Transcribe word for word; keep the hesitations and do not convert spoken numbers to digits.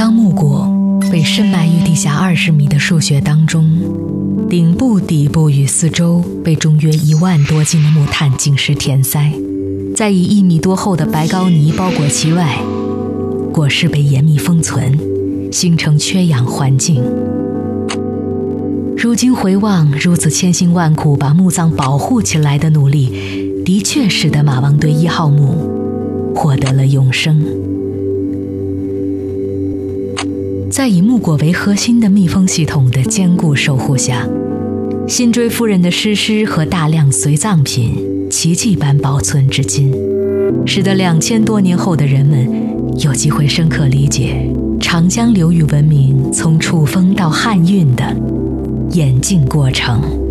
当木椁被深埋于地下二十米的数穴当中，顶部、底部与四周被重约一万多斤的木炭紧实填塞，再以一米多厚的白膏泥包裹其外，椁室被严密封存，形成缺氧环境。如今回望，如此千辛万苦把墓葬保护起来的努力，的确使得马王堆一号墓获得了永生。在以木椁为核心的密封系统的坚固守护下，辛追夫人的尸尸和大量随葬品奇迹般保存至今，使得两千多年后的人们有机会深刻理解长江流域文明从楚风到汉运的演进过程。